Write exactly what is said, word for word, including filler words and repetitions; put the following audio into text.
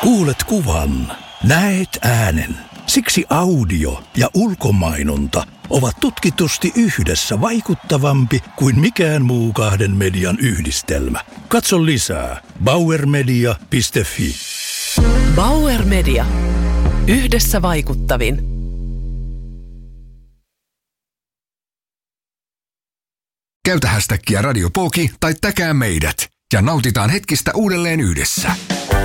Kuulet kuvan, näet äänen. Siksi audio ja ulkomainonta ovat tutkitusti yhdessä vaikuttavampi kuin mikään muu kahden median yhdistelmä. Katso lisää bauer media piste fi. Bauer Media. Yhdessä vaikuttavin. Käytä hashtaggia Radio Pooki tai täkää meidät ja nautitaan hetkistä uudelleen yhdessä.